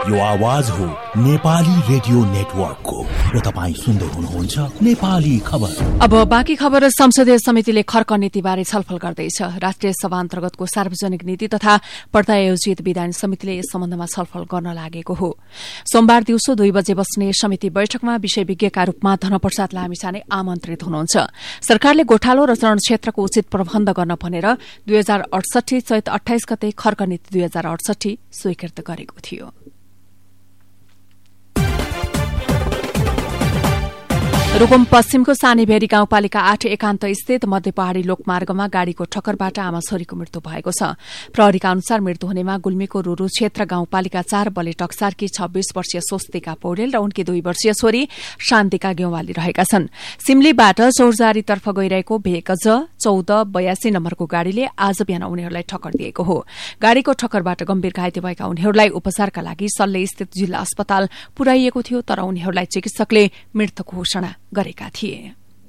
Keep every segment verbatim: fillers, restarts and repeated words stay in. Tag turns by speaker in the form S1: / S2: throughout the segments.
S1: यो आवाज हो नेपाली रेडियो नेटवर्कको र तपाईँ सुन्दै हुनुहुन्छ नेपाली खबर।
S2: अब बाँकी खबर। संसदीय समितिले खर्क नीतिबारे छलफल गर्दैछ। राष्ट्रिय सभा अन्तर्गतको सार्वजनिक नीति तथा पर्दायोजित विधान समितिले यस सम्बन्धमा छलफल गर्न लागेको हो। सोमबार दिउँसो दुई बजे बस्ने समिति बैठकमा विषय विज्ञका रूपमा धनप्रसाद लामिछाने आमन्त्रित हुनुहुन्छ। सरकारले गोठालो र चरण क्षेत्रको उचित प्रबन्ध गर्न भनेर दुई हजार अडसठी चैत अठाइस गते खर्क नीति दुई हजार अडसठी स्वीकृत गरेको थियो। रूकुम पश्चिमको सानीभेरी गाउँपालिका आठ एकान्त स्थित मध्य पहाड़ी लोकमार्गमा गाड़ीको ठक्करबाट आमा छोरीको मृत्यु भएको छ। प्रहरीका अनुसार मृत्यु हुनेमा गुल्मीको रुरु क्षेत्र गाउँपालिका चार बले टक्सारकी छब्बीस वर्षीय स्वस्तिका पौडेल र उनकी दुई वर्षीय छोरी शान्तिका गेवाली रहेका छन्। सिमलीबाट चौरजारीतर्फ गइरहेको भेकज चौध बयासी नम्बरको गाड़ीले आज बिहान उनीहरूलाई ठक्कर दिएको हो। गाड़ीको ठक्करबाट गम्भीर घाइते भएका उनीहरूलाई उपचारका लागि सल्ले स्थित जिल्ला अस्पताल पुर्याइएको थियो, तर उनीहरूलाई चिकित्सकले मृत घोषणा गरेका थिए।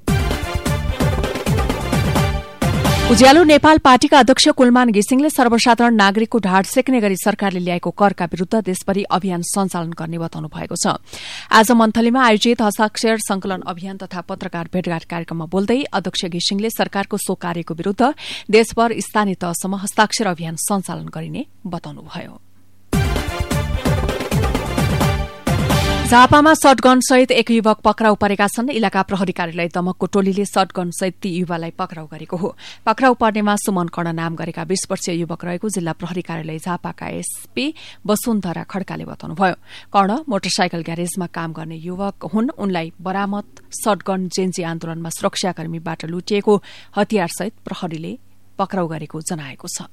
S2: उज्यालो नेपाल पार्टीका अध्यक्ष कुलमान घिसिङले सर्वसाधारण नागरिकको ढाड सेक्ने गरी सरकारले ल्याएको करका विरूद्ध देशभरि अभियान सञ्चालन गर्ने बताउनु भएको छ। आज मन्थलीमा आयोजित हस्ताक्षर संकलन अभियान तथा पत्रकार भेटघाट कार्यक्रममा बोल्दै अध्यक्ष घिसिङले सरकारको सो कार्यको विरूद्ध देशभर स्थानीय तहसम्म हस्ताक्षर अभियान सञ्चालन गरिने बताउनुभयो। झापामा शटगन सहित एक युवक पक्राउ परेका छन्। इलाका प्रहरी कार्यालय दमकको टोलीले शटगन सहित ती युवालाई पक्राउ गरेको हो। पक्राउ पर्नेमा सुमन कर्ण नाम गरेका बीस वर्षीय युवक रहेको जिल्ला प्रहरी कार्यालय झापाका एसपी वसुन्धरा खड्काले बताउनुभयो। कर्ण मोटरसाइकल ग्यारेजमा काम गर्ने युवक हुन्। उनलाई बरामद शटगन जेन्जी आन्दोलनमा सुरक्षाकर्मीबाट लुटिएको हतियारसहित प्रहरीले पक्राउ गरेको जनाएको छ।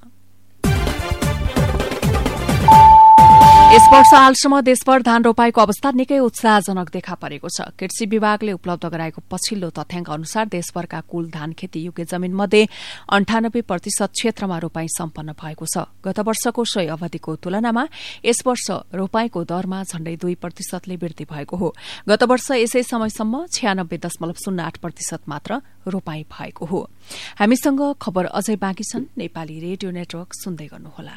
S2: यस वर्ष हालसम्म देशभर धान रोपाईको अवस्था निकै उत्साहजनक देखा परेको छ। कृषि विभागले उपलब्ध गराएको पछिल्लो तथ्याङ्क अनुसार देशभरका कुल धान खेती योग्य जमीन मध्ये अन्ठानब्बे प्रतिशत क्षेत्रमा रोपाई सम्पन्न भएको छ। गत वर्षको सोही अवधिको तुलनामा यस वर्ष रोपाईको दरमा झण्डै दुई प्रतिशतले वृद्धि भएको हो। गत वर्ष यसै समयसम्म छ्यानब्बे दशमलव शून्य आठ प्रतिशत मात्र रोपाई भएको हो। हामीसँग खबर अझै बाँकी छन्। नेपाली रेडियो नेटवर्क सुन्दै गर्नुहोला।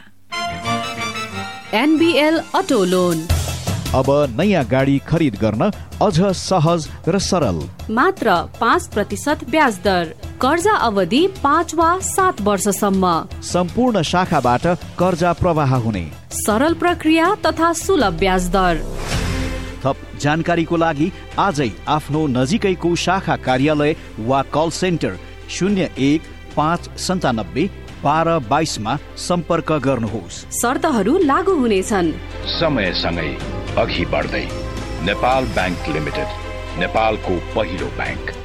S3: एनबीएल अटो लोन
S4: अब नयाँ गाडी खरिद गर्न अझ सहज र सरल।
S3: मात्र पाँच प्रतिशत ब्याज दर, कर्जा अवधि पाँच वा सात वर्षसम्म,
S4: सम्पूर्ण शाखाबाट कर्जा प्रवाह हुने,
S3: सरल प्रक्रिया तथा सुलभ ब्याज दर।
S4: थप जानकारीको लागि आजै आफ्नो नजिकैको शाखा कार्यालय वा कल सेन्टर शून्य एक पाँच सन्तानब्बे बाह्र बाइसमा सम्पर्क गर्नुहोस्।
S3: शर्तहरू लागू हुनेछन्।
S5: समयसँगै अघि बढ्दै नेपाल बैंक लिमिटेड, नेपालको पहिलो बैंक।